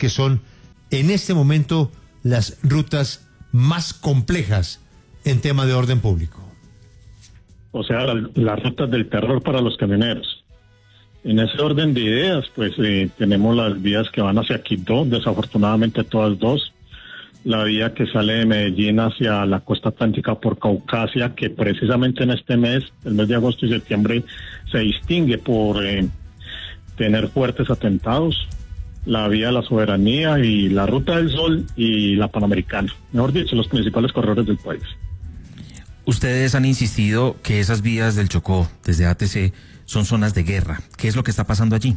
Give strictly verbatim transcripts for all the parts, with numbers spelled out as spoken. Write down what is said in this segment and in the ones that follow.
que son en este momento las rutas más complejas en tema de orden público? O sea, la, las rutas del terror para los camioneros. En ese orden de ideas, pues eh, tenemos las vías que van hacia Quibdó, desafortunadamente todas dos. La vía que sale de Medellín hacia la costa atlántica por Caucasia, que precisamente en este mes, el mes de agosto y septiembre, se distingue por eh, tener fuertes atentados. La vía de la soberanía y la ruta del sol y la panamericana. Mejor dicho, los principales corredores del país. Ustedes han insistido que esas vías del Chocó, desde A T C, son zonas de guerra. ¿Qué es lo que está pasando allí?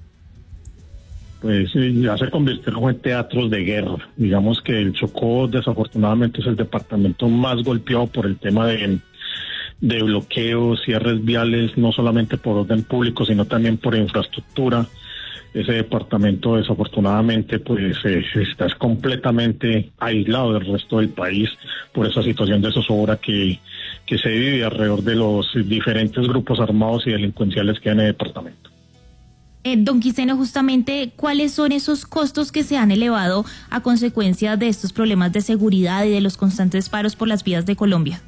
Pues ya se convirtieron en teatros de guerra. Digamos que el Chocó, desafortunadamente, es el departamento más golpeado por el tema de, de bloqueos, cierres viales, no solamente por orden público, sino también por infraestructura. Ese departamento, desafortunadamente, pues eh, está completamente aislado del resto del país por esa situación de zozobra que, que se vive alrededor de los diferentes grupos armados y delincuenciales que hay en el departamento. Eh, don Quiseno, justamente, ¿cuáles son esos costos que se han elevado a consecuencia de estos problemas de seguridad y de los constantes paros por las vías de Colombia?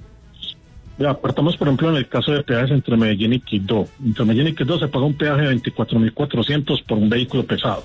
Ya, partamos, por ejemplo, en el caso de peajes entre Medellín y Quibdó. Entre Medellín y Quibdó se paga un peaje de veinticuatro mil cuatrocientos por un vehículo pesado.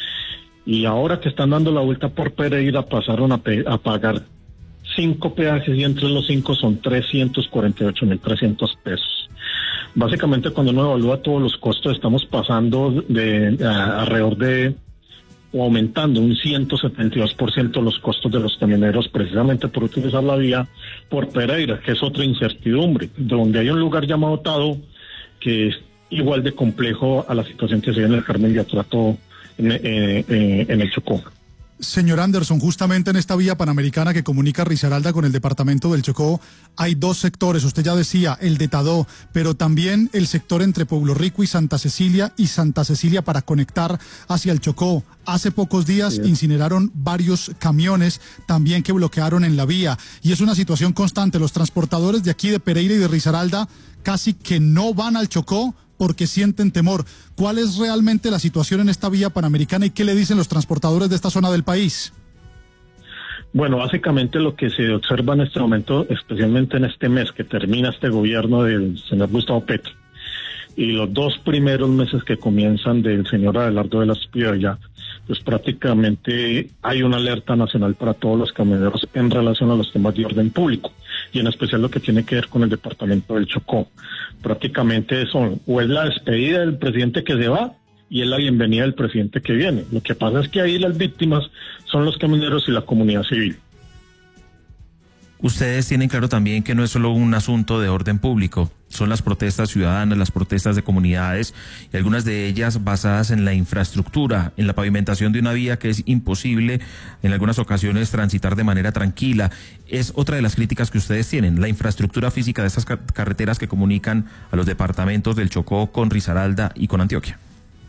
Y ahora que están dando la vuelta por Pereira, pasaron a, pe a pagar cinco peajes y entre los cinco son trescientos cuarenta y ocho mil trescientos pesos. Básicamente, cuando uno evalúa todos los costos, estamos pasando de, de a, alrededor de o aumentando un ciento setenta y dos por ciento los costos de los camioneros precisamente por utilizar la vía por Pereira, que es otra incertidumbre, donde hay un lugar llamado Tado que es igual de complejo a la situación que se ve en el Carmen de Atrato en, en, en, en el Chocó. Señor Anderson, justamente en esta vía panamericana que comunica Risaralda con el departamento del Chocó, hay dos sectores, usted ya decía, el de Tadó, pero también el sector entre Pueblo Rico y Santa Cecilia, y Santa Cecilia para conectar hacia el Chocó. Hace pocos días sí. incineraron varios camiones también que bloquearon en la vía, y es una situación constante. Los transportadores de aquí de Pereira y de Risaralda casi que no van al Chocó porque sienten temor. ¿Cuál es realmente la situación en esta vía panamericana y qué le dicen los transportadores de esta zona del país? Bueno, básicamente lo que se observa en este momento, especialmente en este mes que termina este gobierno del señor Gustavo Petro, y los dos primeros meses que comienzan del señor Abelardo de la Espriella, pues prácticamente hay una alerta nacional para todos los camioneros en relación a los temas de orden público, y en especial lo que tiene que ver con el departamento del Chocó. Prácticamente son, o es la despedida del presidente que se va, y es la bienvenida del presidente que viene. Lo que pasa es que ahí las víctimas son los camioneros y la comunidad civil. Ustedes tienen claro también que no es solo un asunto de orden público, son las protestas ciudadanas, las protestas de comunidades, y algunas de ellas basadas en la infraestructura, en la pavimentación de una vía que es imposible en algunas ocasiones transitar de manera tranquila. Es otra de las críticas que ustedes tienen, la infraestructura física de estas carreteras que comunican a los departamentos del Chocó con Risaralda y con Antioquia.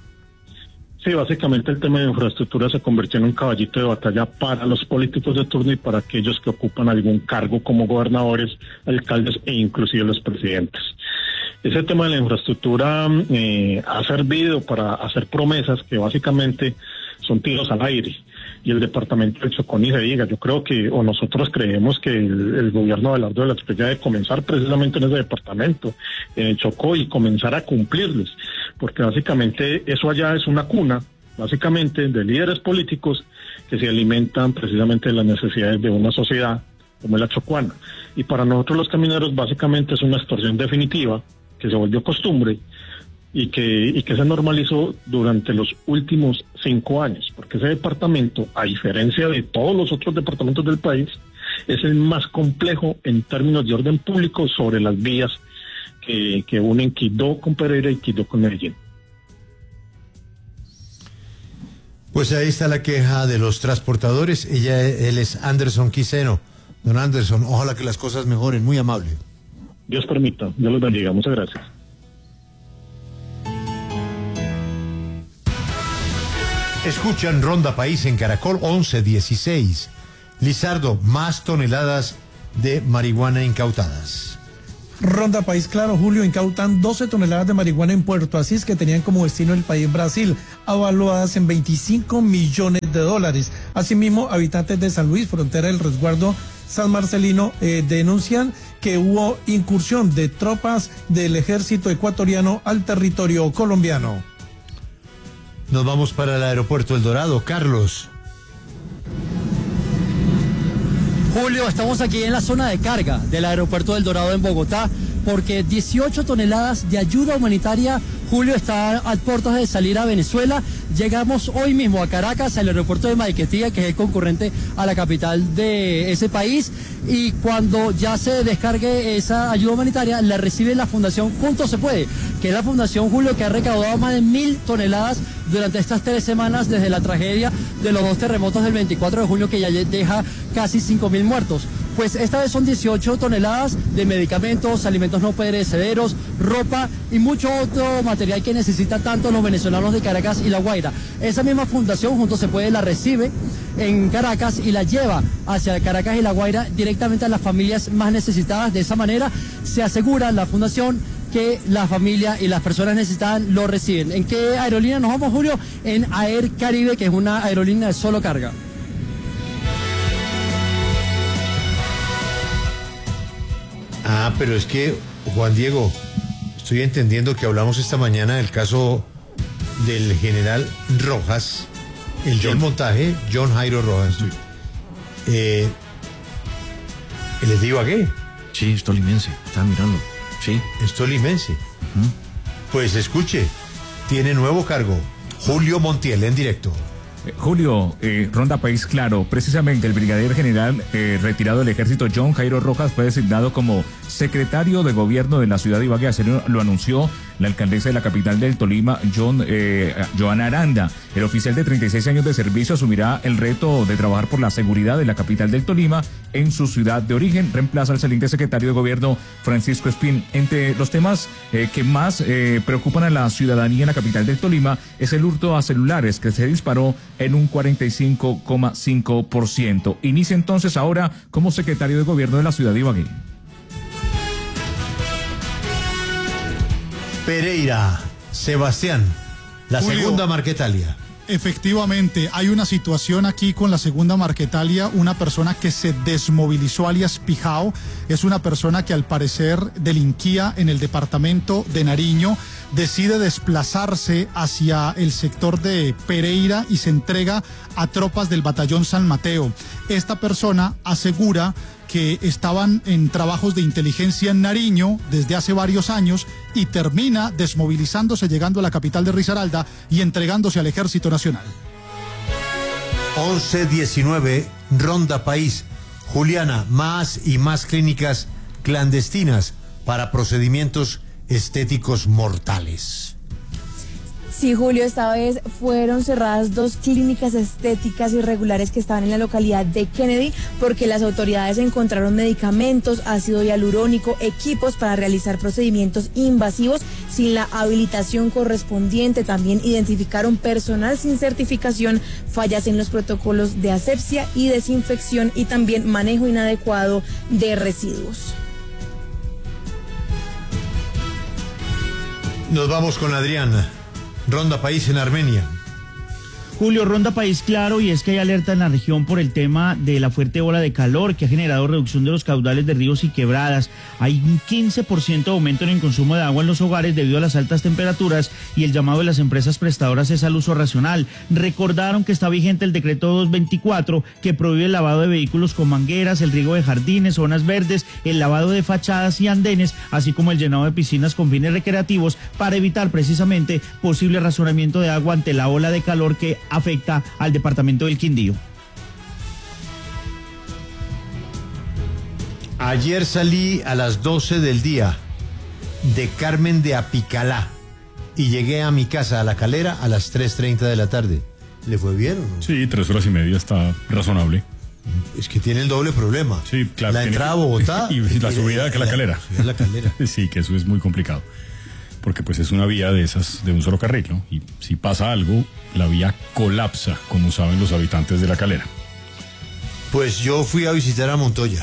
Sí, básicamente el tema de infraestructura se convirtió en un caballito de batalla para los políticos de turno y para aquellos que ocupan algún cargo como gobernadores, alcaldes e inclusive los presidentes. Ese tema de la infraestructura eh, ha servido para hacer promesas que básicamente son tiros al aire. Y el departamento del Chocó ni se diga. Yo creo que, o nosotros creemos que el, el gobierno de Abelardo de la Espriella debe comenzar precisamente en ese departamento, en el Chocó, y comenzar a cumplirlos, porque básicamente eso allá es una cuna, básicamente, de líderes políticos que se alimentan precisamente de las necesidades de una sociedad como es la chocuana. Y para nosotros los camioneros básicamente es una extorsión definitiva que se volvió costumbre, y que, y que se normalizó durante los últimos cinco años, porque ese departamento, a diferencia de todos los otros departamentos del país, es el más complejo en términos de orden público sobre las vías que, que unen Quibdó con Pereira y Quibdó con Medellín. Pues ahí está la queja de los transportadores. Ella, él es Anderson Quiseno. Don Anderson, ojalá que las cosas mejoren, muy amable. Dios permita, Dios los bendiga, muchas gracias. Escuchan Ronda País en Caracol once dieciséis. Lizardo, más toneladas de marihuana incautadas. Ronda País, claro, Julio, incautan doce toneladas de marihuana en Puerto Asís que tenían como destino el país Brasil, avaluadas en veinticinco millones millones de dólares. Asimismo, habitantes de San Luis, frontera del resguardo San Marcelino, eh, denuncian que hubo incursión de tropas del ejército ecuatoriano al territorio colombiano. Nos vamos para el aeropuerto El Dorado. Carlos. Julio, estamos aquí en la zona de carga del aeropuerto del Dorado en Bogotá, porque dieciocho toneladas de ayuda humanitaria, Julio, está a puertas de salir a Venezuela. Llegamos hoy mismo a Caracas, al aeropuerto de Maiquetía, que es el concurrente a la capital de ese país, y cuando ya se descargue esa ayuda humanitaria, la recibe la Fundación Juntos Se Puede, que es la fundación, Julio, que ha recaudado más de mil toneladas durante estas tres semanas desde la tragedia de los dos terremotos del veinticuatro de junio, que ya deja casi cinco mil muertos. Pues esta vez son dieciocho toneladas de medicamentos, alimentos no perecederos, ropa y mucho otro material que necesitan tanto los venezolanos de Caracas y La Guaira. Esa misma fundación, Juntos Se Puede, la recibe en Caracas y la lleva hacia Caracas y La Guaira directamente a las familias más necesitadas. De esa manera se asegura la fundación que la familia y las personas necesitadas lo reciben. ¿En qué aerolínea nos vamos, Julio? En Air Caribe, que es una aerolínea de solo carga. Ah, pero es que, Juan Diego, estoy entendiendo que hablamos esta mañana del caso del general Rojas, el John. del montaje, John Jairo Rojas. Sí. Eh, ¿El de Ibagué? Sí, es tolimense, estaba mirando. Sí. Es tolimense. Uh-huh. Pues escuche, tiene nuevo cargo, Julio Montiel en directo. Eh, Julio, eh, Ronda País Claro, precisamente el brigadier general eh, retirado del ejército John Jairo Rojas fue designado como secretario de gobierno de la ciudad de Ibagué. Así lo, lo anunció la alcaldesa de la capital del Tolima, John, eh, Joana Aranda. El oficial de treinta y seis años de servicio asumirá el reto de trabajar por la seguridad de la capital del Tolima en su ciudad de origen. Reemplaza al saliente secretario de gobierno Francisco Espín. Entre los temas eh, que más eh, preocupan a la ciudadanía en la capital del Tolima es el hurto a celulares, que se disparó en un cuarenta y cinco coma cinco por ciento. Inicia entonces ahora como secretario de gobierno de la ciudad de Ibagué. Pereira, Sebastián, la Julio, segunda Marquetalia. Efectivamente, hay una situación aquí con la segunda Marquetalia, una persona que se desmovilizó alias Pijao, es una persona que al parecer delinquía en el departamento de Nariño, decide desplazarse hacia el sector de Pereira y se entrega a tropas del batallón San Mateo. Esta persona asegura que estaban en trabajos de inteligencia en Nariño desde hace varios años y termina desmovilizándose, llegando a la capital de Risaralda y entregándose al Ejército Nacional. once diecinueve, Ronda País. Juliana, más y más clínicas clandestinas para procedimientos estéticos mortales. Sí, Julio, esta vez fueron cerradas dos clínicas estéticas irregulares que estaban en la localidad de Kennedy porque las autoridades encontraron medicamentos, ácido hialurónico, equipos para realizar procedimientos invasivos sin la habilitación correspondiente. También identificaron personal sin certificación, fallas en los protocolos de asepsia y desinfección y también manejo inadecuado de residuos. Nos vamos con Adriana. Ronda País en Armenia. Julio, Ronda País Claro, y es que hay alerta en la región por el tema de la fuerte ola de calor que ha generado reducción de los caudales de ríos y quebradas. Hay un quince por ciento de aumento en el consumo de agua en los hogares debido a las altas temperaturas y el llamado de las empresas prestadoras es al uso racional. Recordaron que está vigente el decreto doscientos veinticuatro que prohíbe el lavado de vehículos con mangueras, el riego de jardines, zonas verdes, el lavado de fachadas y andenes, así como el llenado de piscinas con fines recreativos para evitar precisamente posible racionamiento de agua ante la ola de calor que afecta al departamento del Quindío. Ayer salí a las doce del día de Carmen de Apicalá y llegué a mi casa, a La Calera, a las tres treinta de la tarde. ¿Le fue bien o no? Sí, tres horas y media está razonable. Es que tiene el doble problema. Sí, claro. La entrada a Bogotá y la subida de la, la Calera. La, la Calera. Sí, que eso es muy complicado. Porque pues es una vía de esas de un solo carril, ¿no? Y si pasa algo, la vía colapsa, como saben los habitantes de La Calera. Pues yo fui a visitar a Montoya.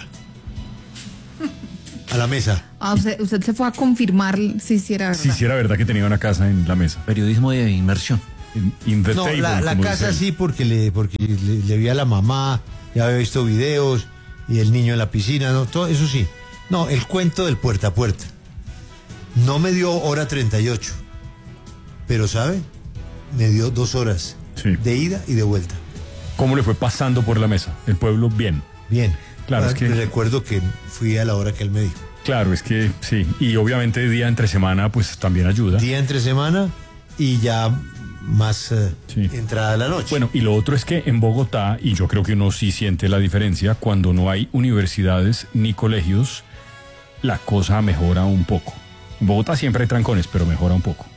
A La Mesa. Ah, usted, usted se fue a confirmar si hiciera verdad. Si hiciera verdad que tenía una casa en La Mesa. Periodismo de inmersión. in, in the no, table. la, la casa dice. sí, porque le porque le, le vi a la mamá, ya había visto videos, y el niño en la piscina, no, todo eso sí. No, el cuento del puerta a puerta. No me dio hora treinta y ocho, pero ¿sabe? Me dio dos horas sí. de ida y de vuelta. ¿Cómo le fue pasando por la mesa? El pueblo, bien. Bien. Claro, ah, es que... recuerdo que fui a la hora que él me dijo. Claro, es que sí. Y obviamente día entre semana, pues también ayuda. Día entre semana y ya más eh, sí. entrada de la noche. Bueno, y lo otro es que en Bogotá, y yo creo que uno sí siente la diferencia, cuando no hay universidades ni colegios, la cosa mejora un poco. En Bogotá siempre hay trancones, pero mejora un poco.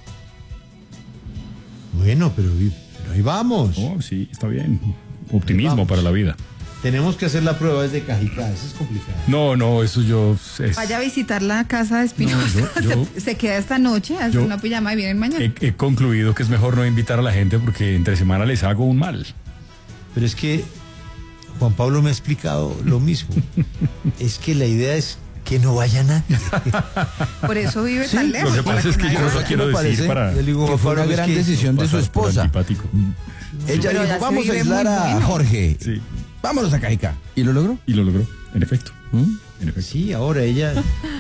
Bueno, pero, pero ahí vamos. Oh, sí, está bien. Optimismo para la vida. Tenemos que hacer la prueba desde Cajicá, eso es complicado. No, no, eso yo... Es... Vaya a visitar la casa de Espinosa, no, yo, yo, se, se queda esta noche, hace una pijama y vienen mañana. He, he concluido que es mejor no invitar a la gente porque entre semana les hago un mal. Pero es que Juan Pablo me ha explicado lo mismo. Es que la idea es que no vaya nadie. Por eso vive sí, tan lejos. Lo que pasa es que, que yo no quiero decir parece para... que digo, fue una gran decisión de su esposa. Ella dijo, vamos a aislar a bueno. Jorge. Sí. Vámonos a Cajicá. ¿Y lo logró? Y lo logró, en efecto. ¿Mm? En efecto. Sí, ahora ella...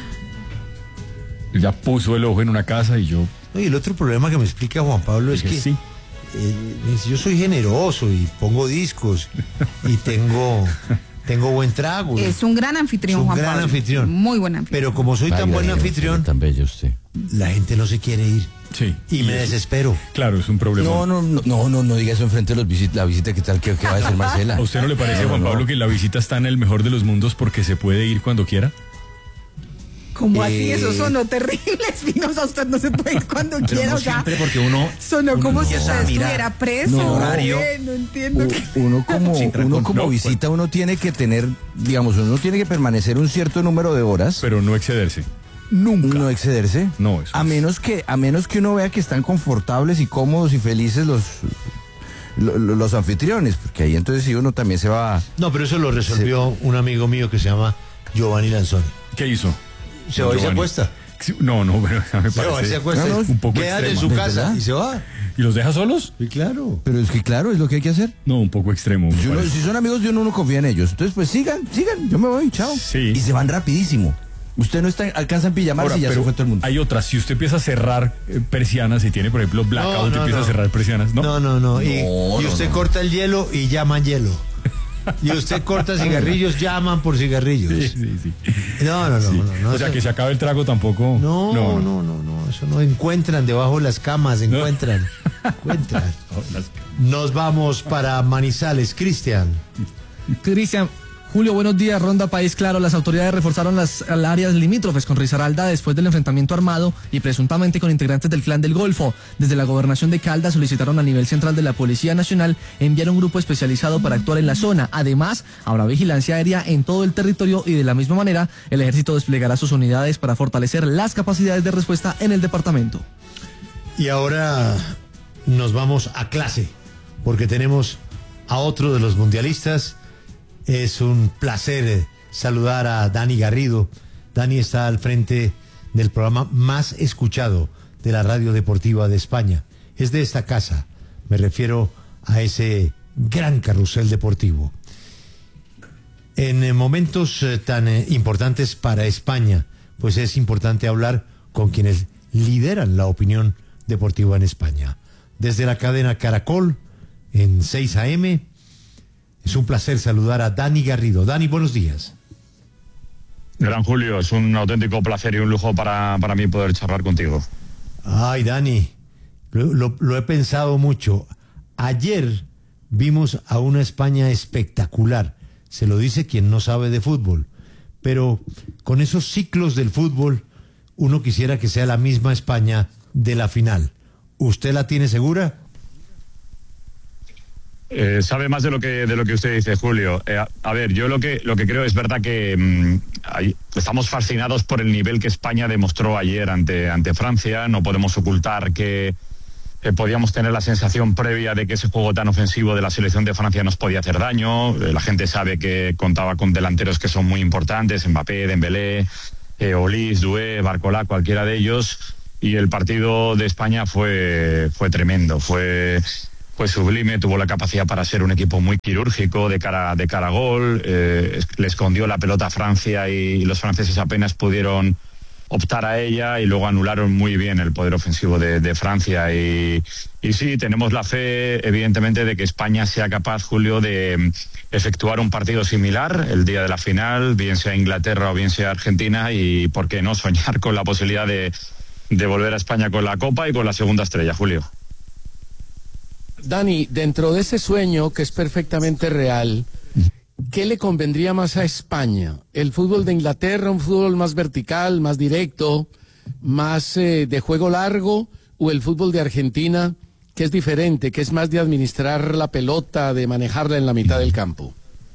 ella puso el ojo en una casa y yo... No, y el otro problema que me explica Juan Pablo es que... Sí. Eh, yo soy generoso y pongo discos y tengo... Tengo buen trago. Es un gran anfitrión, es un Juan gran Pablo. anfitrión. Muy buen anfitrión. Pero como soy Ay, tan buen Dios, anfitrión, tan bello usted. La gente no se quiere ir. Sí. Y me desespero. Claro, es un problema. No, no, no, no, no, no diga eso enfrente de los visit la visita que tal que, que va a decir Marcela. ¿A usted no le parece, Juan Pablo, no. que la visita está en el mejor de los mundos porque se puede ir cuando quiera? ¿Cómo Eh... así? Eso sonó terrible, Espinosa. Usted no se puede ir cuando Pero quiera. No o sea, siempre porque uno... Sonó uno como si usted mira, estuviera preso. No, horario. Eh, no entiendo. U, que... Uno como, uno como no, visita, uno tiene que tener, digamos, uno tiene que permanecer un cierto número de horas. Pero no excederse. Nunca. No excederse. No, eso a es. menos que, a menos que uno vea que están confortables y cómodos y felices los... Los, los anfitriones, porque ahí entonces sí uno también se va... No, pero eso lo resolvió se... un amigo mío que se llama Giovanni Lanzoni. ¿Qué hizo? Se va y se acuesta. No, no, pero ya me se parece. Va y se acuesta. No, no, un poco queda en su casa ¿verdad? Y se va. ¿Y los deja solos? Sí, claro. Pero es que claro, es lo que hay que hacer. No, un poco extremo. Si, uno, si son amigos de uno, uno confía en ellos. Entonces, pues sigan, sigan, yo me voy, chao. Sí. Y se van rapidísimo. Usted no está, alcanza en pijamarse y ya se fue todo el mundo. Hay otras, si usted empieza a cerrar eh, persianas y tiene, por ejemplo, blackout, no, no, empieza no. a cerrar persianas, ¿no? No, no, no. Y, no, y usted no, no. corta el hielo y llaman hielo. Y usted corta cigarrillos, llaman por cigarrillos. Sí, sí, sí. No, no, no. Sí. no, no o sea, eso... que se acabe el trago tampoco. No, no, no, no, no. Eso no encuentran debajo de las camas, encuentran. No. Encuentran. Nos vamos para Manizales, Cristian. Cristian. Julio, buenos días. Ronda País Claro. Las autoridades reforzaron las áreas limítrofes con Risaralda después del enfrentamiento armado y presuntamente con integrantes del Clan del Golfo. Desde la gobernación de Caldas solicitaron a nivel central de la Policía Nacional enviar un grupo especializado para actuar en la zona. Además, habrá vigilancia aérea en todo el territorio y de la misma manera el ejército desplegará sus unidades para fortalecer las capacidades de respuesta en el departamento. Y ahora nos vamos a clase porque tenemos a otro de los mundialistas. Es un placer saludar a Dani Garrido. Dani está al frente del programa más escuchado de la radio deportiva de España. Es de esta casa, me refiero a ese gran carrusel deportivo. En momentos tan importantes para España, pues es importante hablar con quienes lideran la opinión deportiva en España. Desde la cadena Caracol, en seis a eme, es un placer saludar a Dani Garrido. Dani, buenos días. Gran Julio, es un auténtico placer y un lujo para, para mí poder charlar contigo. Ay, Dani, lo, lo, lo he pensado mucho. Ayer vimos a una España espectacular. Se lo dice quien no sabe de fútbol. Pero con esos ciclos del fútbol, uno quisiera que sea la misma España de la final. ¿Usted la tiene segura? Eh, sabe más de lo que de lo que usted dice, Julio. Eh, a, a ver, yo lo que lo que creo es verdad que mmm, hay, estamos fascinados por el nivel que España demostró ayer ante ante Francia. No podemos ocultar que eh, podíamos tener la sensación previa de que ese juego tan ofensivo de la selección de Francia nos podía hacer daño. Eh, la gente sabe que contaba con delanteros que son muy importantes, Mbappé, Dembélé, eh, Olís, Doué, Barcola, cualquiera de ellos. y el partido de España fue, fue tremendo, fue... Fue sublime, tuvo la capacidad para ser un equipo muy quirúrgico de cara, de cara a gol, eh, le escondió la pelota a Francia y los franceses apenas pudieron optar a ella y luego anularon muy bien el poder ofensivo de, de Francia. Y, y sí, tenemos la fe, evidentemente, de que España sea capaz, Julio, de efectuar un partido similar el día de la final, bien sea Inglaterra o bien sea Argentina, y por qué no soñar con la posibilidad de, de volver a España con la Copa y con la segunda estrella, Julio. Dani, dentro de ese sueño que es perfectamente real, ¿qué le convendría más a España? ¿El fútbol de Inglaterra, un fútbol más vertical, más directo, más eh, de juego largo, o el fútbol de Argentina, que es diferente, que es más de administrar la pelota, de manejarla en la mitad del campo?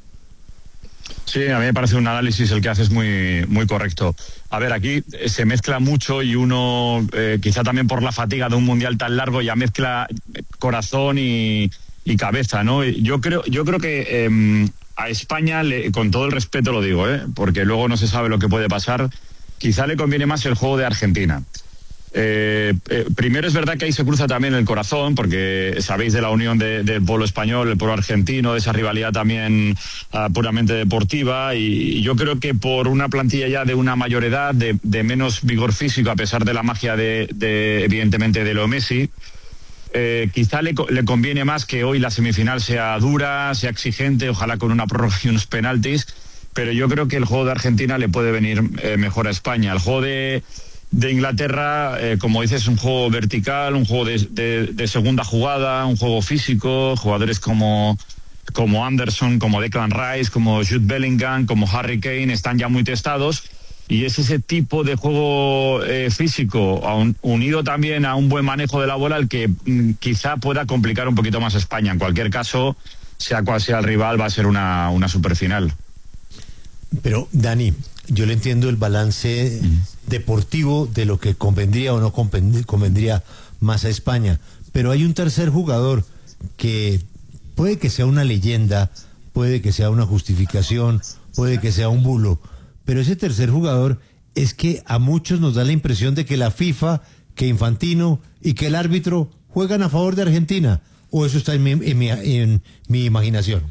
Sí, a mí me parece un análisis el que haces muy, muy correcto. A ver, aquí se mezcla mucho y uno, eh, quizá también por la fatiga de un mundial tan largo, ya mezcla corazón y, y cabeza, ¿no? Yo creo, yo creo que eh, a España, le, con todo el respeto lo digo, ¿eh? Porque luego no se sabe lo que puede pasar, quizá le conviene más el juego de Argentina. Eh, eh, primero es verdad que ahí se cruza también el corazón, porque sabéis de la unión de, del pueblo español, el pueblo argentino, de esa rivalidad también uh, puramente deportiva, y, y yo creo que por una plantilla ya de una mayor edad, de, de menos vigor físico, a pesar de la magia de, de evidentemente de Leo Messi, eh, quizá le, le conviene más que hoy la semifinal sea dura, sea exigente, ojalá con una prórroga y unos penaltis, pero yo creo que el juego de Argentina le puede venir eh, mejor a España. El juego de De Inglaterra, eh, como dices, es un juego vertical, un juego de, de, de segunda jugada, un juego físico, jugadores como, como Anderson, como Declan Rice, como Jude Bellingham, como Harry Kane, están ya muy testados, y es ese tipo de juego eh, físico, un, unido también a un buen manejo de la bola, el que mm, quizá pueda complicar un poquito más a España. En cualquier caso, sea cual sea el rival, va a ser una, una superfinal. Pero, Dani, yo le entiendo el balance deportivo de lo que convendría o no convendría más a España, pero hay un tercer jugador que puede que sea una leyenda, puede que sea una justificación, puede que sea un bulo, pero ese tercer jugador es que a muchos nos da la impresión de que la FIFA, que Infantino y que el árbitro juegan a favor de Argentina, o eso está en mi, en mi, en mi imaginación.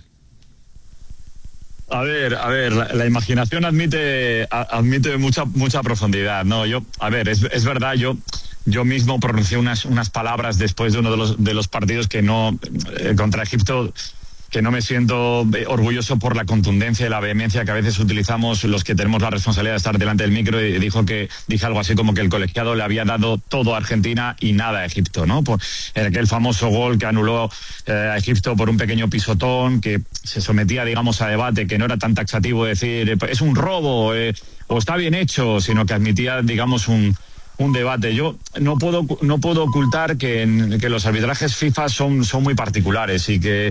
A ver, a ver, la, la imaginación admite a, admite mucha mucha profundidad, ¿no? Yo, a ver, es, es verdad, yo yo mismo pronuncié unas unas palabras después de uno de los de los partidos que no eh, contra Egipto, que no me siento orgulloso por la contundencia y la vehemencia que a veces utilizamos los que tenemos la responsabilidad de estar delante del micro, y dijo que dije algo así como que el colegiado le había dado todo a Argentina y nada a Egipto, ¿no? Por aquel famoso gol que anuló eh, a Egipto por un pequeño pisotón, que se sometía, digamos, a debate, que no era tan taxativo decir es un robo eh, o está bien hecho, sino que admitía, digamos, un un debate. Yo no puedo no puedo ocultar que, en, que los arbitrajes FIFA son son muy particulares, y que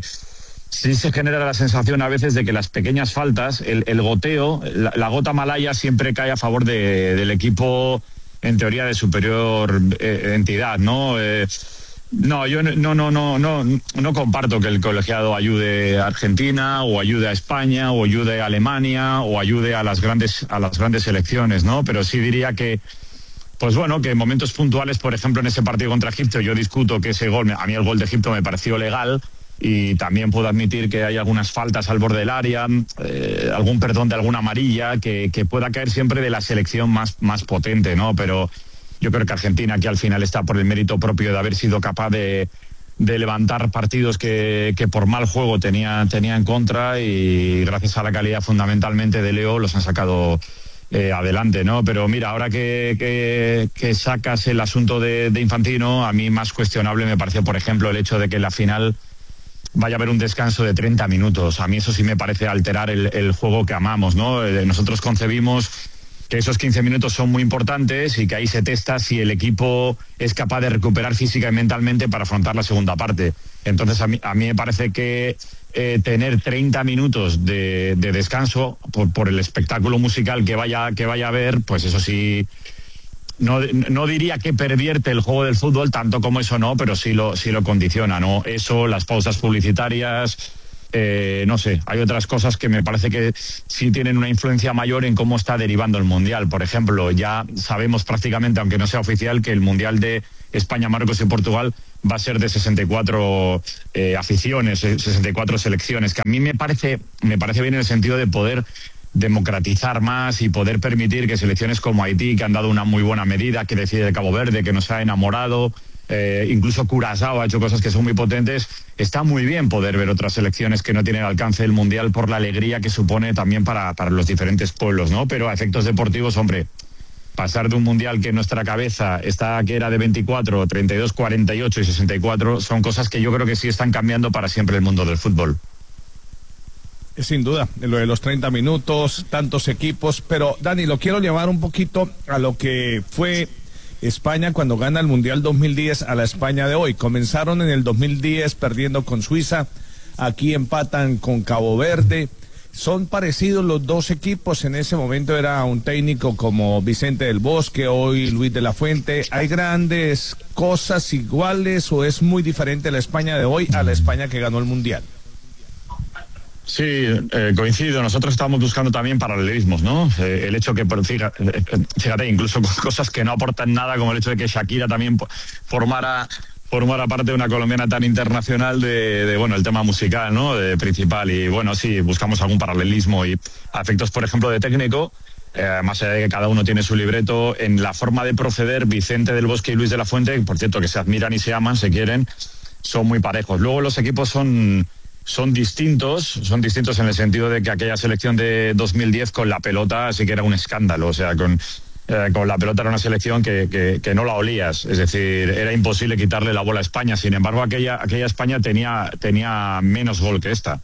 sí se genera la sensación a veces de que las pequeñas faltas, el, el goteo, la, la gota malaya siempre cae a favor de, del equipo, en teoría, de superior eh, entidad, ¿no? Eh, no, yo no, no, no, no, no comparto que el colegiado ayude a Argentina, o ayude a España, o ayude a Alemania, o ayude a las grandes, a las grandes selecciones, ¿no? Pero sí diría que, pues bueno, que en momentos puntuales, por ejemplo, en ese partido contra Egipto, yo discuto que ese gol, a mí el gol de Egipto me pareció legal, y también puedo admitir que hay algunas faltas al borde del área, eh, algún perdón de alguna amarilla, que, que pueda caer siempre de la selección más, más potente, ¿no? Pero yo creo que Argentina aquí al final está por el mérito propio de haber sido capaz de, de levantar partidos que, que por mal juego tenía, tenía en contra, y gracias a la calidad fundamentalmente de Leo los han sacado eh, adelante, ¿no? Pero mira, ahora que, que, que sacas el asunto de, de Infantino, a mí más cuestionable me pareció, por ejemplo, el hecho de que en la final vaya a haber un descanso de treinta minutos. A mí eso sí me parece alterar el, el juego que amamos, ¿no? Nosotros concebimos que esos quince minutos son muy importantes, y que ahí se testa si el equipo es capaz de recuperar física y mentalmente para afrontar la segunda parte. Entonces a mí, a mí me parece que eh, tener treinta minutos de, de descanso por, por el espectáculo musical que vaya, que vaya a haber, pues eso sí, No, no diría que pervierte el juego del fútbol, tanto como eso no, pero sí lo, sí lo condiciona, ¿no? Eso, las pausas publicitarias, Eh, no sé, hay otras cosas que me parece que sí tienen una influencia mayor en cómo está derivando el Mundial. Por ejemplo, ya sabemos prácticamente, aunque no sea oficial, que el Mundial de España, Marruecos y Portugal va a ser de sesenta y cuatro eh, aficiones, sesenta y cuatro selecciones, que a mí me parece, me parece bien en el sentido de poder democratizar más y poder permitir que selecciones como Haití, que han dado una muy buena medida, que decide de Cabo Verde, que nos ha enamorado, Eh, incluso Curazao ha hecho cosas que son muy potentes. Está muy bien poder ver otras selecciones que no tienen alcance del Mundial por la alegría que supone también para, para los diferentes pueblos, ¿no? Pero a efectos deportivos, hombre, pasar de un Mundial que en nuestra cabeza está que era de veinticuatro, treinta y dos, cuarenta y ocho y sesenta y cuatro, son cosas que yo creo que sí están cambiando para siempre el mundo del fútbol. Sin duda, lo de los treinta minutos, tantos equipos, pero Dani, lo quiero llevar un poquito a lo que fue España cuando gana el Mundial dos mil diez a la España de hoy. Comenzaron en el dos mil diez perdiendo con Suiza, aquí empatan con Cabo Verde. Son parecidos los dos equipos, en ese momento era un técnico como Vicente del Bosque, hoy Luis de la Fuente. ¿Hay grandes cosas iguales o es muy diferente la España de hoy a la España que ganó el Mundial? Sí, eh, coincido. Nosotros estamos buscando también paralelismos, ¿no? Eh, el hecho que, fíjate, fíjate, incluso con cosas que no aportan nada, como el hecho de que Shakira también formara formara parte de una colombiana tan internacional de, de bueno, el tema musical, ¿no? De principal. Y bueno, sí, buscamos algún paralelismo y a efectos, por ejemplo, de técnico, eh, más allá de que cada uno tiene su libreto, en la forma de proceder, Vicente del Bosque y Luis de la Fuente, por cierto, que se admiran y se aman, se quieren, son muy parejos. Luego los equipos son... Son distintos, son distintos en el sentido de que aquella selección de dos mil diez con la pelota sí que era un escándalo, o sea, con, eh, con la pelota era una selección que, que, que no la olías, es decir, era imposible quitarle la bola a España. Sin embargo, aquella, aquella España tenía, tenía menos gol que esta.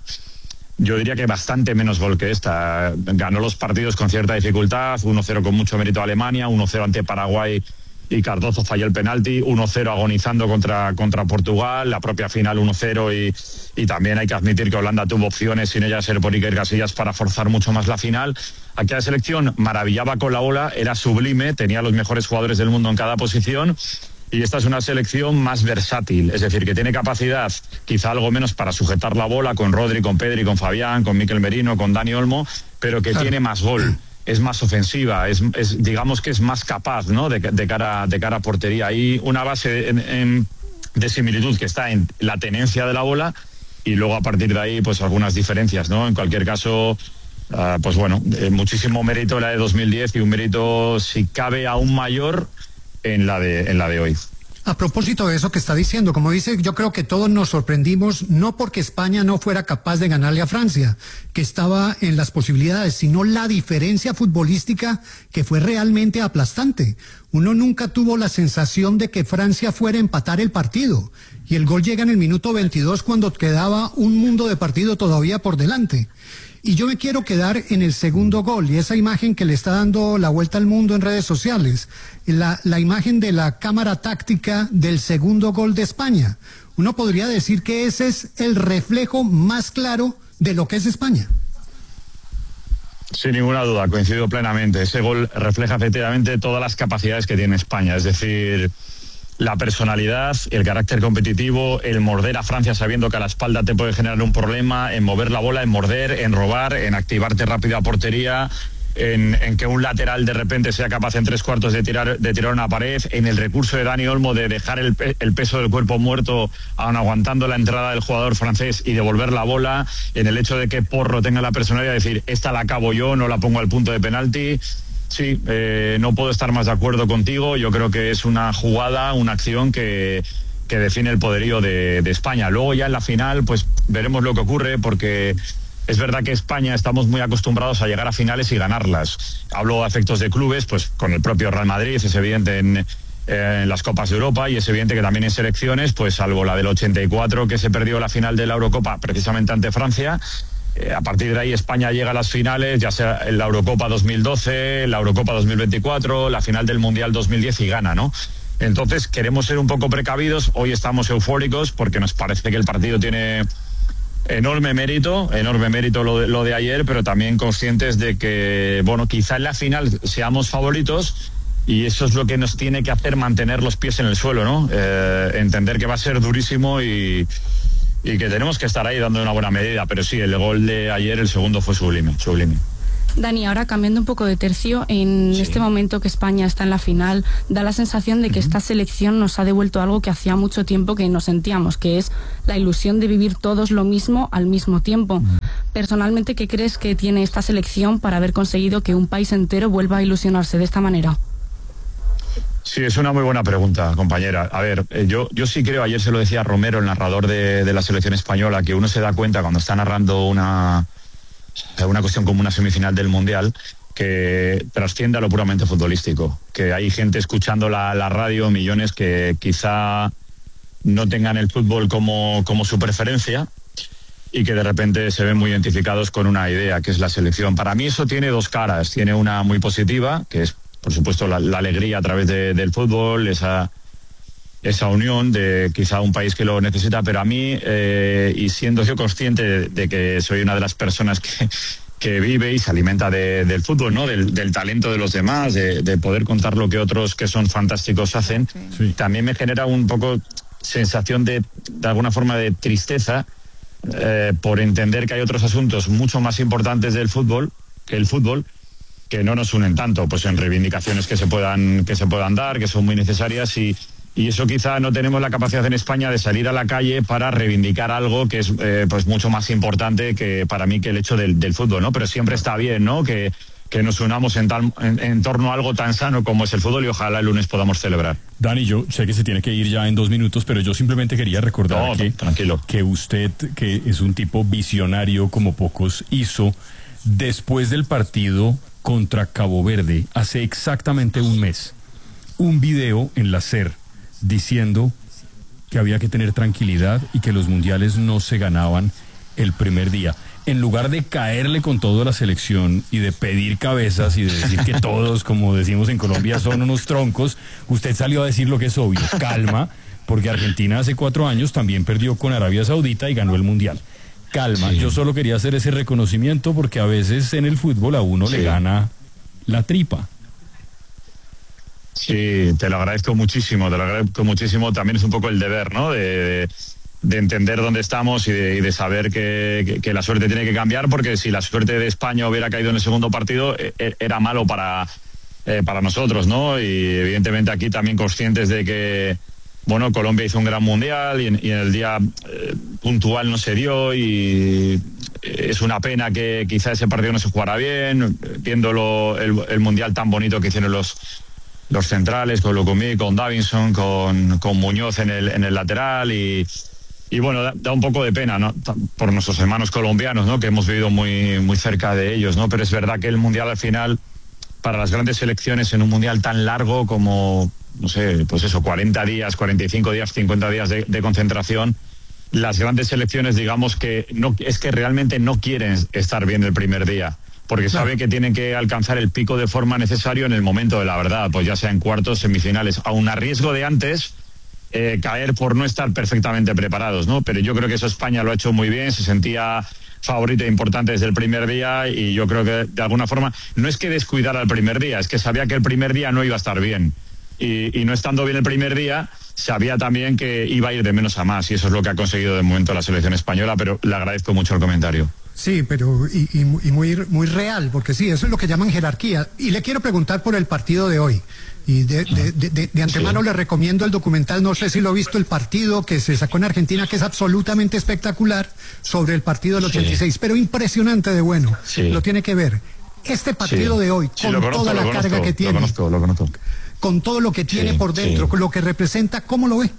Yo diría que bastante menos gol que esta. Ganó los partidos con cierta dificultad, uno cero con mucho mérito a Alemania, uno cero ante Paraguay y Cardozo falló el penalti, uno cero agonizando contra, contra Portugal, la propia final uno cero y, y también hay que admitir que Holanda tuvo opciones, sin ella ser por Iker Casillas, para forzar mucho más la final. Aquella selección maravillaba con la bola, era sublime, tenía los mejores jugadores del mundo en cada posición. Y esta es una selección más versátil, es decir, que tiene capacidad, quizá algo menos para sujetar la bola con Rodri, con Pedri, con Fabián, con Mikel Merino, con Dani Olmo, pero que claro, tiene más gol. Es más ofensiva, es, es digamos que es más capaz, ¿no? de, de cara de cara a portería. Hay una base en, en, de similitud que está en la tenencia de la bola y luego a partir de ahí pues algunas diferencias, ¿no? En cualquier caso, uh, pues bueno, eh, muchísimo mérito la de dos mil diez y un mérito si cabe aún mayor en la de en la de hoy. A propósito de eso que está diciendo, como dice, yo creo que todos nos sorprendimos, no porque España no fuera capaz de ganarle a Francia, que estaba en las posibilidades, sino la diferencia futbolística que fue realmente aplastante. Uno nunca tuvo la sensación de que Francia fuera a empatar el partido, y el gol llega en el minuto veintidós cuando quedaba un mundo de partido todavía por delante. Y yo me quiero quedar en el segundo gol y esa imagen que le está dando la vuelta al mundo en redes sociales, la, la imagen de la cámara táctica del segundo gol de España. Uno podría decir que ese es el reflejo más claro de lo que es España. Sin ninguna duda, coincido plenamente. Ese gol refleja efectivamente todas las capacidades que tiene España, es decir, la personalidad, el carácter competitivo, el morder a Francia sabiendo que a la espalda te puede generar un problema, en mover la bola, en morder, en robar, en activarte rápido a portería, en, en que un lateral de repente sea capaz en tres cuartos de tirar, de tirar una pared, en el recurso de Dani Olmo de dejar el, el peso del cuerpo muerto aun aguantando la entrada del jugador francés y devolver la bola, en el hecho de que Porro tenga la personalidad de decir, esta la acabo yo, no la pongo al punto de penalti. Sí, eh, no puedo estar más de acuerdo contigo. Yo creo que es una jugada, una acción que, que define el poderío de, de España. Luego ya en la final, pues veremos lo que ocurre, porque es verdad que España estamos muy acostumbrados a llegar a finales y ganarlas. Hablo a efectos de clubes, pues con el propio Real Madrid, es evidente en, eh, en las Copas de Europa y es evidente que también en selecciones, pues salvo la del ochenta y cuatro que se perdió la final de la Eurocopa precisamente ante Francia. Eh, a partir de ahí España llega a las finales, ya sea en la Eurocopa dos mil doce, la Eurocopa dos mil veinticuatro, la final del Mundial dos mil diez y gana, ¿no? Entonces queremos ser un poco precavidos, hoy estamos eufóricos porque nos parece que el partido tiene enorme mérito, enorme mérito lo de, lo de ayer, pero también conscientes de que, bueno, quizá en la final seamos favoritos y eso es lo que nos tiene que hacer mantener los pies en el suelo, ¿no? Eh, entender que va a ser durísimo y... y que tenemos que estar ahí dando una buena medida, pero sí, el gol de ayer, el segundo fue sublime, sublime. Dani, ahora cambiando un poco de tercio, en sí. este momento que España está en la final, da la sensación de que uh-huh. esta selección nos ha devuelto algo que hacía mucho tiempo que no sentíamos, que es la ilusión de vivir todos lo mismo al mismo tiempo. Uh-huh. Personalmente, ¿qué crees que tiene esta selección para haber conseguido que un país entero vuelva a ilusionarse de esta manera? Sí, es una muy buena pregunta, compañera. A ver, eh, yo, yo sí creo, ayer se lo decía Romero, el narrador de, de la selección española, que uno se da cuenta cuando está narrando una, una cuestión como una semifinal del Mundial, que trasciende a lo puramente futbolístico. Que hay gente escuchando la, la radio, millones que quizá no tengan el fútbol como, como su preferencia y que de repente se ven muy identificados con una idea, que es la selección. Para mí eso tiene dos caras. Tiene una muy positiva, que es por supuesto la, la alegría a través de, del fútbol, esa, esa unión de quizá un país que lo necesita, pero a mí, eh, y siendo yo consciente de, de que soy una de las personas que, que vive y se alimenta de, del fútbol, ¿no? Del, del talento de los demás, de, de poder contar lo que otros que son fantásticos hacen, sí. También me genera un poco sensación de, de alguna forma de tristeza, eh, por entender que hay otros asuntos mucho más importantes del fútbol, que el fútbol, que no nos unen tanto, pues en reivindicaciones que se puedan que se puedan dar, que son muy necesarias, y, y eso quizá no tenemos la capacidad en España de salir a la calle para reivindicar algo que es eh, pues mucho más importante que para mí que el hecho del, del fútbol, ¿no? Pero siempre está bien, ¿no? Que, que nos unamos en, tal, en, en torno a algo tan sano como es el fútbol, y ojalá el lunes podamos celebrar. Dani, yo sé que se tiene que ir ya en dos minutos, pero yo simplemente quería recordar no, que, tranquilo. que usted, que es un tipo visionario como pocos, hizo después del partido contra Cabo Verde, hace exactamente un mes, un video en la SER diciendo que había que tener tranquilidad y que los mundiales no se ganaban el primer día. En lugar de caerle con todo a la selección y de pedir cabezas y de decir que todos, como decimos en Colombia, son unos troncos, usted salió a decir lo que es obvio: calma, porque Argentina hace cuatro años también perdió con Arabia Saudita y ganó el mundial. Calma, sí. Yo solo quería hacer ese reconocimiento porque a veces en el fútbol a uno sí. le gana la tripa. Sí, te lo agradezco muchísimo, te lo agradezco muchísimo. También es un poco el deber, ¿no? De, de, de entender dónde estamos y de, y de saber que, que, que la suerte tiene que cambiar, porque si la suerte de España hubiera caído en el segundo partido, eh, era malo para, eh, para nosotros, ¿no? Y evidentemente aquí también conscientes de que bueno, Colombia hizo un gran mundial y en, y en el día eh, puntual no se dio, y es una pena que quizá ese partido no se jugara bien, viéndolo el, el mundial tan bonito que hicieron los, los centrales, con Locomí, con Davinson, con, con Muñoz en el, en el lateral, y, y bueno, da, da un poco de pena, ¿no? Por nuestros hermanos colombianos, ¿no? Que hemos vivido muy, muy cerca de ellos, ¿no? Pero es verdad que el mundial al final, para las grandes selecciones en un mundial tan largo como, no sé, pues eso, cuarenta días, cuarenta y cinco días, cincuenta días de, de concentración, las grandes selecciones, digamos que no, es que realmente no quieren estar bien el primer día, porque saben que tienen que alcanzar el pico de forma necesario en el momento de la verdad, pues ya sea en cuartos, semifinales, aun a riesgo de antes eh, caer por no estar perfectamente preparados, ¿no? Pero yo creo que eso España lo ha hecho muy bien, se sentía favorito e importante desde el primer día, y yo creo que de alguna forma no es que descuidara el primer día, es que sabía que el primer día no iba a estar bien. Y, y no estando bien el primer día, sabía también que iba a ir de menos a más, y eso es lo que ha conseguido de momento la selección española, pero le agradezco mucho el comentario. Sí, pero y, y, y muy, muy real, porque sí, eso es lo que llaman jerarquía. Y le quiero preguntar por el partido de hoy. Y de, de, de, de, de antemano sí. le recomiendo el documental, no sé si lo ha visto, el partido que se sacó en Argentina, que es absolutamente espectacular, sobre el partido del ochenta y seis, sí. pero impresionante de bueno. Sí. Lo tiene que ver. Este partido sí. de hoy, sí, con conozco, toda la conozco, carga que tiene. Lo conozco, lo conozco. Con todo lo que tiene sí, por dentro, sí. con lo que representa, ¿cómo lo ve?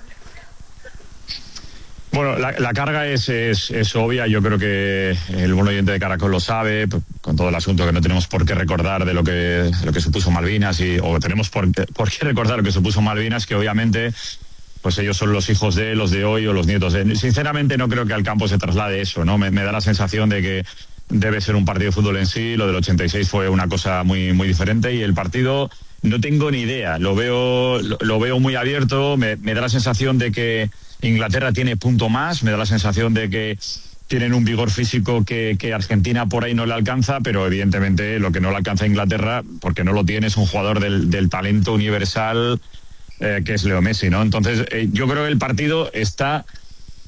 Bueno, la, la carga es, es, es obvia, yo creo que el buen oyente de Caracol lo sabe, con todo el asunto que no tenemos por qué recordar de lo que, de lo que supuso Malvinas, y, o tenemos por, por qué recordar lo que supuso Malvinas, que obviamente pues ellos son los hijos de, los de hoy o los nietos de... Sinceramente no creo que al campo se traslade eso, ¿no? Me, me da la sensación de que debe ser un partido de fútbol en sí, lo del ochenta y seis fue una cosa muy, muy diferente, y el partido no tengo ni idea, lo veo, lo, lo veo muy abierto, me, me da la sensación de que Inglaterra tiene punto más, me da la sensación de que tienen un vigor físico que, que Argentina por ahí no le alcanza, pero evidentemente lo que no le alcanza a Inglaterra, porque no lo tiene, es un jugador del, del talento universal eh, que es Leo Messi, ¿no? Entonces eh, yo creo que el partido está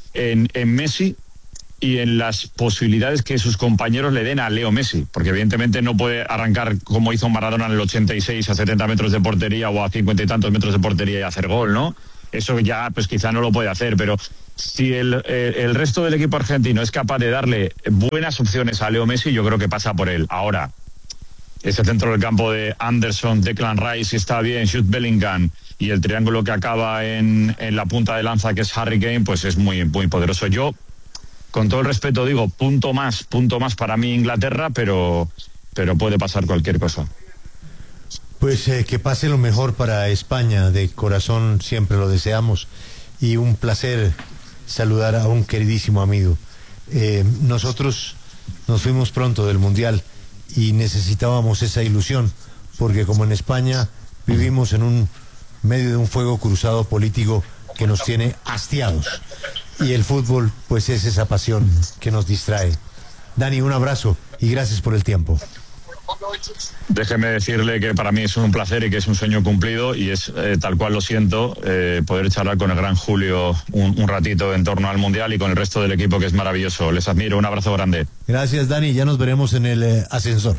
en, en Messi y en las posibilidades que sus compañeros le den a Leo Messi, porque evidentemente no puede arrancar como hizo Maradona en el ochenta y seis a setenta metros de portería o a cincuenta y tantos metros de portería y hacer gol, ¿no? Eso ya pues quizá no lo puede hacer, pero si el, el, el resto del equipo argentino es capaz de darle buenas opciones a Leo Messi, yo creo que pasa por él. Ahora, ese centro del campo de Anderson, Declan Rice, está bien, Jude Bellingham, y el triángulo que acaba en, en la punta de lanza, que es Harry Kane, pues es muy, muy poderoso. Yo, con todo el respeto, digo, punto más, punto más para mí Inglaterra, pero, pero puede pasar cualquier cosa. Pues eh, que pase lo mejor para España, de corazón siempre lo deseamos, y un placer saludar a un queridísimo amigo. Eh, nosotros nos fuimos pronto del Mundial y necesitábamos esa ilusión, porque como en España vivimos en un medio de un fuego cruzado político que nos tiene hastiados, y el fútbol pues es esa pasión que nos distrae. Dani, un abrazo y gracias por el tiempo. Déjeme decirle que para mí es un placer y que es un sueño cumplido, y es eh, tal cual lo siento, eh, poder charlar con el gran Julio un, un ratito en torno al Mundial y con el resto del equipo, que es maravilloso. Les admiro, un abrazo grande. Gracias, Dani, ya nos veremos en el eh, ascensor.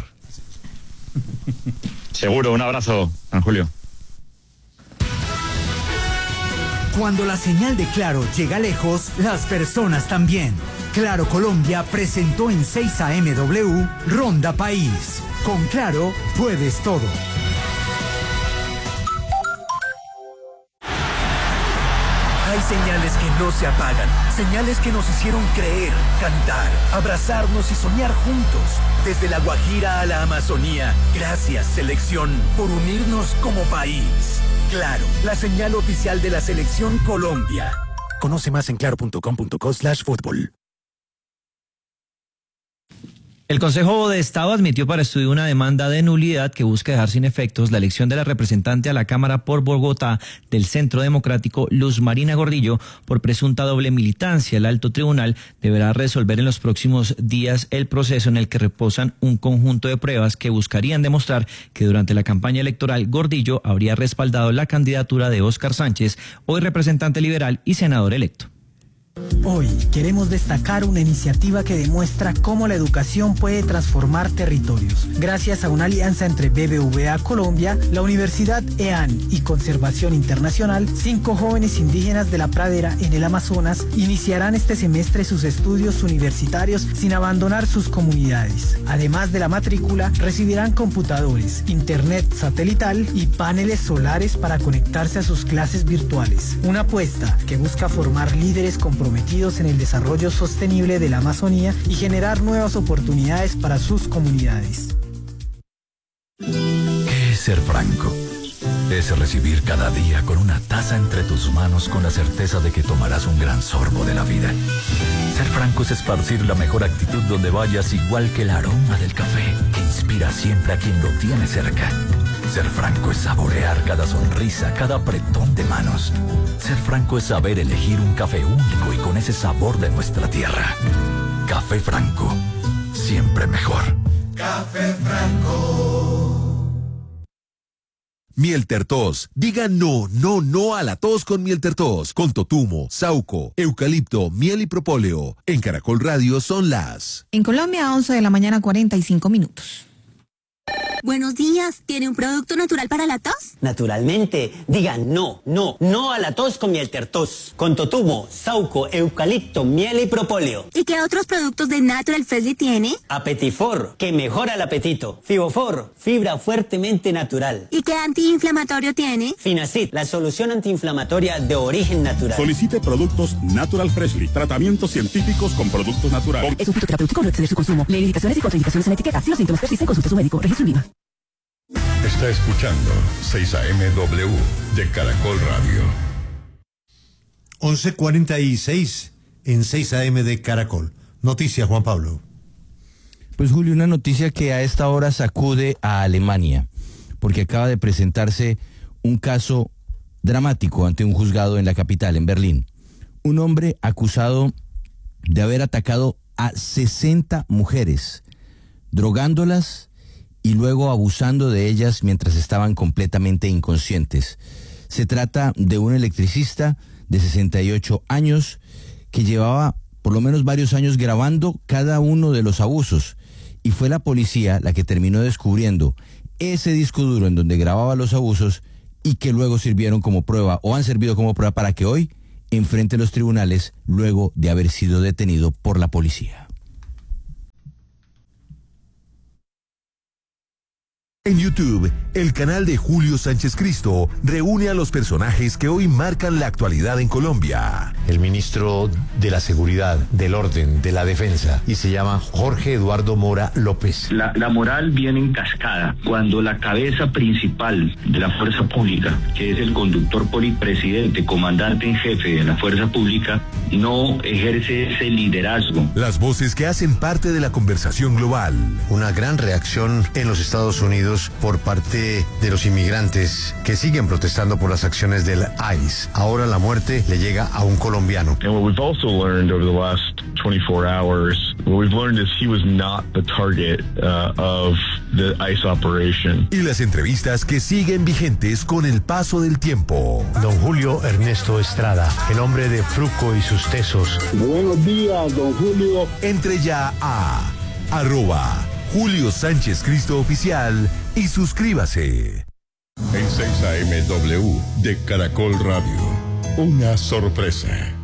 Seguro, un abrazo, San Julio. Cuando la señal de Claro llega lejos, las personas también. Claro Colombia presentó en seis A M W Ronda País. Con Claro puedes todo. Hay señales que no se apagan, señales que nos hicieron creer, cantar, abrazarnos y soñar juntos. Desde la Guajira a la Amazonía, gracias selección por unirnos como país. Claro, la señal oficial de la selección Colombia. Conoce más en claro punto com punto co slash fútbol. El Consejo de Estado admitió para estudio una demanda de nulidad que busca dejar sin efectos la elección de la representante a la Cámara por Bogotá del Centro Democrático, Luz Marina Gordillo, por presunta doble militancia. El alto tribunal deberá resolver en los próximos días el proceso en el que reposan un conjunto de pruebas que buscarían demostrar que durante la campaña electoral Gordillo habría respaldado la candidatura de Óscar Sánchez, hoy representante liberal y senador electo. Hoy queremos destacar una iniciativa que demuestra cómo la educación puede transformar territorios. Gracias a una alianza entre B B V A Colombia, la Universidad E A N y Conservación Internacional, cinco jóvenes indígenas de la pradera en el Amazonas iniciarán este semestre sus estudios universitarios sin abandonar sus comunidades. Además de la matrícula, recibirán computadores, internet satelital y paneles solares para conectarse a sus clases virtuales. Una apuesta que busca formar líderes comprometidos en el desarrollo sostenible de la Amazonía y generar nuevas oportunidades para sus comunidades. ¿Qué es ser franco? Es recibir cada día con una taza entre tus manos con la certeza de que tomarás un gran sorbo de la vida. Ser franco es esparcir la mejor actitud donde vayas, igual que el aroma del café que inspira siempre a quien lo tiene cerca. Ser franco es saborear cada sonrisa, cada apretón de manos. Ser franco es saber elegir un café único y con ese sabor de nuestra tierra. Café Franco, siempre mejor. Café Franco. Miel Tertos. Diga no, no, no a la tos con Miel Tertos. Con totumo, sauco, eucalipto, miel y propóleo. En Caracol Radio son las... En Colombia, once de la mañana, cuarenta y cinco minutos. Buenos días, ¿tiene un producto natural para la tos? Naturalmente, diga no, no, no a la tos con Miel Tertos. Con totumo, sauco, eucalipto, miel y propóleo. ¿Y qué otros productos de Natural Freshly tiene? Apetifor, que mejora el apetito. Fibofor, fibra fuertemente natural. ¿Y qué antiinflamatorio tiene? Finacid, la solución antiinflamatoria de origen natural. Solicite productos Natural Freshly, tratamientos científicos con productos naturales. Es un fitoterapéutico, no exceder su consumo. Lee indicaciones y contraindicaciones en etiqueta. Si los síntomas persisten, consulte a su médico. Registro INVIMA. Está escuchando seis A M W de Caracol Radio. once cuarenta y seis en seis A M de Caracol. Noticia, Juan Pablo. Pues Julio, una noticia que a esta hora sacude a Alemania, porque acaba de presentarse un caso dramático ante un juzgado en la capital, en Berlín. Un hombre acusado de haber atacado a sesenta mujeres, drogándolas y luego abusando de ellas mientras estaban completamente inconscientes. Se trata de un electricista de sesenta y ocho años que llevaba por lo menos varios años grabando cada uno de los abusos. Y fue la policía la que terminó descubriendo ese disco duro en donde grababa los abusos y que luego sirvieron como prueba o han servido como prueba para que hoy enfrente los tribunales luego de haber sido detenido por la policía. En YouTube, el canal de Julio Sánchez Cristo reúne a los personajes que hoy marcan la actualidad en Colombia. El ministro de la Seguridad, del Orden, de la Defensa, y se llama Jorge Eduardo Mora López. La, la moral viene en cascada cuando la cabeza principal de la fuerza pública, que es el conductor polipresidente, comandante en jefe de la fuerza pública, no ejerce ese liderazgo. Las voces que hacen parte de la conversación global. Una gran reacción en los Estados Unidos por parte de los inmigrantes que siguen protestando por las acciones del I C E. Ahora la muerte le llega a un colombiano. And what we've also learned over the last twenty-four hours, what we've learned is he was not the target uh, of the I C E operation. Y las entrevistas que siguen vigentes con el paso del tiempo. Don Julio Ernesto Estrada, el hombre de Fruco y sus tesos. Buenos días, don Julio. Entre ya a arroba Julio Sánchez Cristo Oficial y suscríbase. En seis A M W de Caracol Radio, una sorpresa.